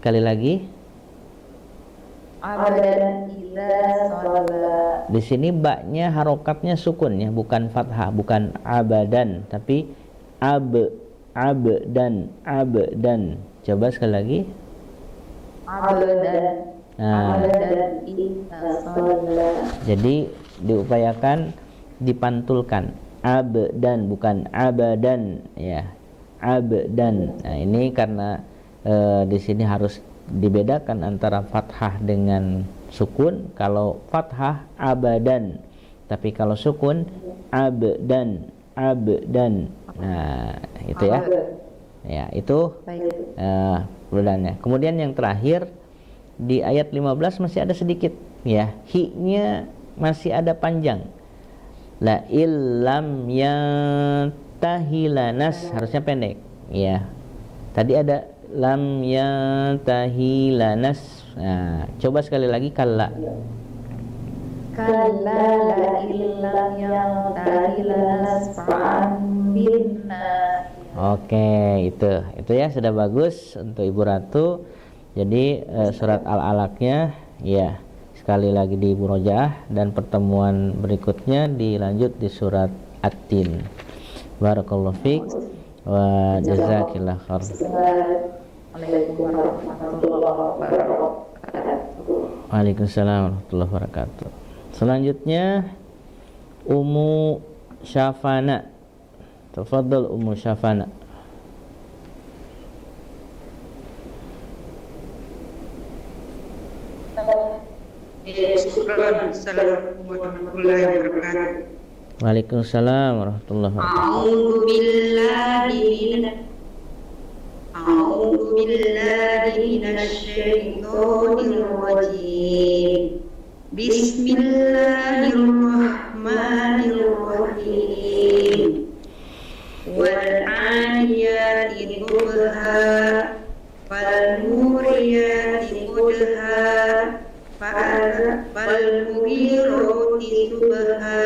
sekali lagi. Abadan idza shalla. Di sini baknya harokatnya sukun ya, bukan fathah, bukan abadan, tapi abdan. Coba sekali lagi. Abadan. Nah, Abadan idza shalla. jadi diupayakan dipantulkan, abdan bukan abadan ya, abdan. Nah, ini karena di sini harus dibedakan antara fathah dengan sukun. Kalau fathah abadan, tapi kalau sukun abdan. Nah, itu ya. Ya, itu perbedaannya. Kemudian yang terakhir di ayat 15 masih ada sedikit ya, hi-nya masih ada panjang. La illam yantahilanas, harusnya pendek ya. Tadi ada lam yantahilanas. Nah, coba sekali lagi kalla. Kalla la illam yantahilanas fa'an binna. Oke, itu ya sudah bagus untuk Ibu Ratu. Jadi surat Al-Alaqnya ya sekali lagi di murojaah, dan pertemuan berikutnya dilanjut di surat At-Tin. Barakallahu fiik wa jazakillah khair. Waalaikumsalam warahmatullahi wabarakatuh. Selanjutnya Ummu Syafana. Tafadhal Ummu Syafana. Assalamualaikum warahmatullahi wabarakatuh. Waalaikumsalam warahmatullahi wabarakatuh. A'udzu billahi minasy syaithanir rajim. Bismillahirrahmanirrahim. Wal 'adiyati dhubha wal muriyati qadha fal mughirati subha